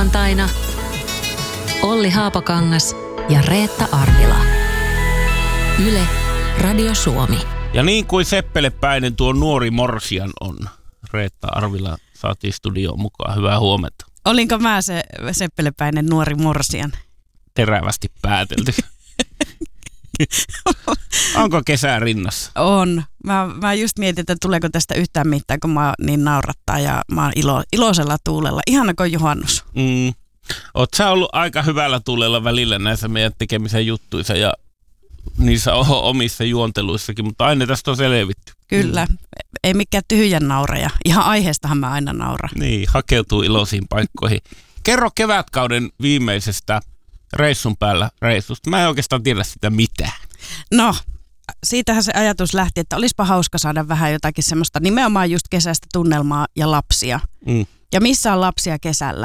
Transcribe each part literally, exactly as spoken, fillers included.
Lauantaina Olli Haapakangas ja Reetta Arvila. Yle, Radio Suomi. Ja niin kuin seppelepäinen tuo nuori morsian on. Reetta Arvila saatiin studioon mukaan. Hyvää huomenta. Olinko mä se seppelepäinen nuori morsian? Terävästi päätelty. Onko kesää rinnassa? On. Mä, mä just mietin, että tuleeko tästä yhtään mitään, kun mä niin naurattaa ja mä oon ilo, iloisella tuulella. Ihana kuin juhannus. Mm. Oot sä ollut aika hyvällä tuulella välillä näissä meidän tekemisen juttuissa ja niissä omissa juonteluissakin, mutta aina tästä on selvitty. Kyllä. Mm. Ei mikään tyhjän naureja. Ihan aiheestahan mä aina nauran. Niin, hakeutuu iloisiin paikkoihin. Kerro kevätkauden viimeisestä reissun päällä reissusta. Mä en oikeastaan tiedä sitä mitään. No, siitähän se ajatus lähti, että olisipa hauska saada vähän jotakin semmoista nimenomaan just kesästä tunnelmaa ja lapsia. Mm. Ja missä on lapsia kesällä?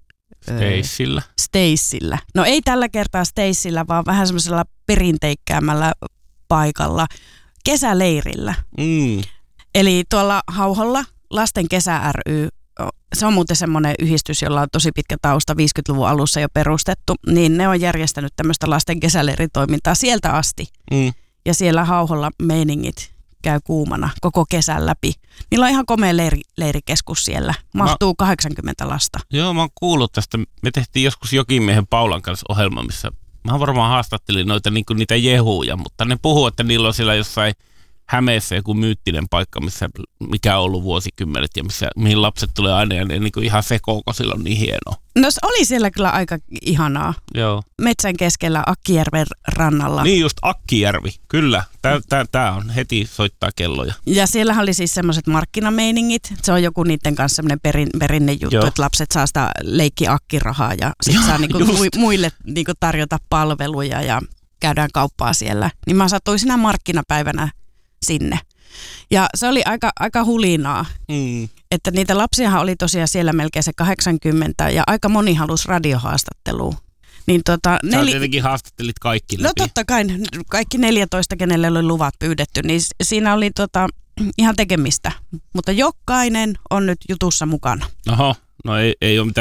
Stacella. Stacella. No ei tällä kertaa Stacella, vaan vähän semmoisella perinteikkäämällä paikalla. Kesäleirillä. Mm. Eli tuolla Hauholla Lasten kesä ry, se on muuten semmoinen yhdistys, jolla on tosi pitkä tausta, viisikymmentäluvun alussa jo perustettu, niin ne on järjestänyt tämmöistä lasten kesäleiritoimintaa sieltä asti. Mm. Ja siellä Hauholla meiningit käy kuumana koko kesän läpi. Niillä on ihan komea leiri, leirikeskus siellä. Mahtuu mä, kahdeksankymmentä lasta. Joo, mä oon kuullut tästä. Me tehtiin joskus Jokimiehen Paulan kanssa ohjelma, missä mä varmaan haastattelin noita niinku niitä jehuja, mutta ne puhuu, että niillä on siellä jossain Hämeessä joku myyttinen paikka, missä, mikä on ollut vuosikymmenet ja missä, mihin lapset tulee aina ja ne niin kuin ihan sekoo, kun sillä on niin hienoa. No se oli siellä kyllä aika ihanaa. Joo. Metsän keskellä Akkijärven rannalla. Niin just Akkijärvi, kyllä. Tää, tää, tää on heti soittaa kelloja. Ja siellä oli siis semmoiset markkinameiningit. Se on joku niiden kanssa semmoinen perin, perinnejuttu, Joo. että lapset saa sitä leikki-akkirahaa ja sitten saa niinku muille niinku tarjota palveluja ja käydään kauppaa siellä. Niin mä satuin sinä markkinapäivänä sinne. Ja se oli aika, aika hulinaa, mm. että niitä lapsiahan oli tosiaan siellä melkein se kahdeksankymmentä ja aika moni halusi radiohaastattelua. Niin tota, Sä neli... tietenkin haastattelit kaikki läpi. No totta kai, kaikki neljätoista, kenelle oli luvat pyydetty, niin siinä oli tota, ihan tekemistä. Mutta jokainen on nyt jutussa mukana. Oho, no ei, ei ole mitään